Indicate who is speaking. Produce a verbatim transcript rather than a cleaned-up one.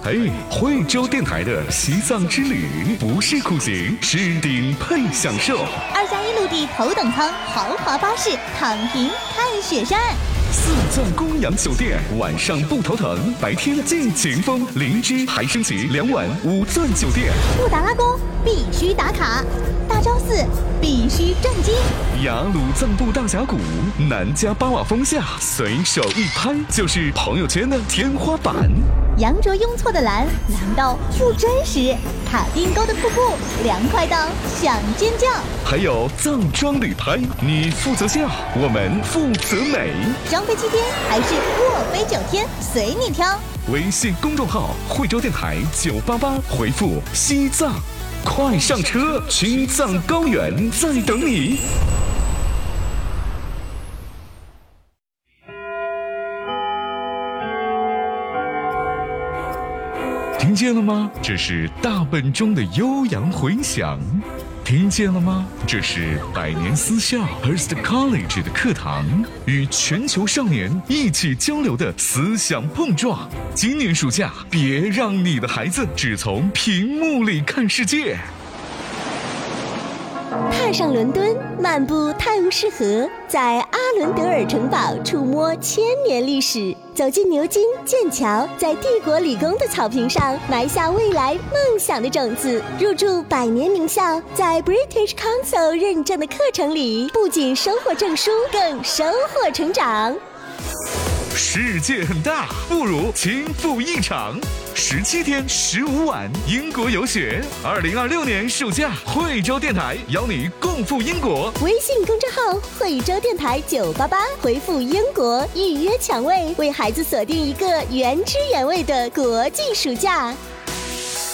Speaker 1: 嘿，惠州电台的西藏之旅不是苦行，是顶配享受。
Speaker 2: 二加一陆地头等舱豪华巴士，躺平看雪山。
Speaker 1: 四钻公羊酒店，晚上不头疼，白天尽情疯。灵芝还升级两晚五钻酒店。
Speaker 2: 布达拉宫必须打卡，大昭寺必须震惊。
Speaker 1: 雅鲁藏布大峡谷，南迦巴瓦峰下，随手一拍就是朋友圈的天花板。
Speaker 2: 羊卓雍措的蓝，蓝到不真实；卡丁沟的瀑布，凉快到想尖叫。
Speaker 1: 还有藏装旅拍，你负责笑，我们负责美。
Speaker 2: 双飞七天还是卧飞九天，随你挑。
Speaker 1: 微信公众号惠州电台九八八，回复西藏，快上车，青藏高原在等你。听见了吗？这是大本钟的悠扬回响。听见了吗？这是百年私校 Hearst College 的课堂，与全球少年一起交流的思想碰撞。今年暑假，别让你的孩子只从屏幕里看世界。
Speaker 3: 踏上伦敦，漫步泰晤士河，在阿伦德尔城堡触摸千年历史，走进牛津、剑桥，在帝国理工的草坪上埋下未来梦想的种子，入驻百年名校，在 British Council 认证的课程里，不仅收获证书，更收获成长。
Speaker 1: 世界很大，不如轻赴一场。十七天十五晚英国游学，二零二六年暑假，惠州电台邀你共赴英国。
Speaker 3: 微信公众号惠州电台九八八，回复英国预约抢位，为孩子锁定一个原汁原味的国际暑假。